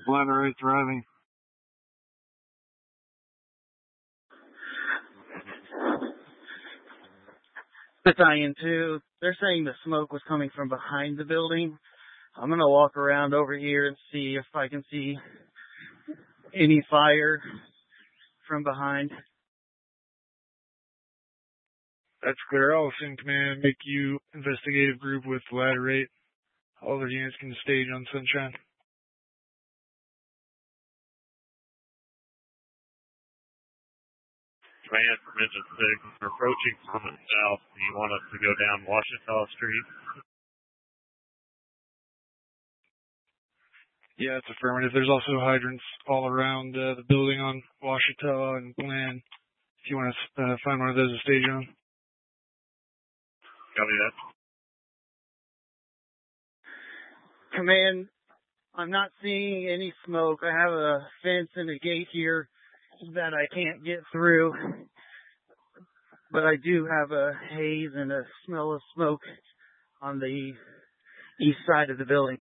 Ladder 8 driving. Battalion 2, they're saying the smoke was coming from behind the building. I'm going to walk around over here and see if I can see any fire from behind. That's clear. I'll assume command make you investigative group with ladder 8. All the units can stage on Sunshine. Command, Dimension 6, we're approaching from the south. Do you want us to go down Washita Street? Yeah, it's affirmative. There's also hydrants all around the building on Washita and Glen. If you want to find one of those to stage on. Copy that. Command, I'm not seeing any smoke. I have a fence and a gate here that I can't get through. But I do have a haze and a smell of smoke on the east side of the building.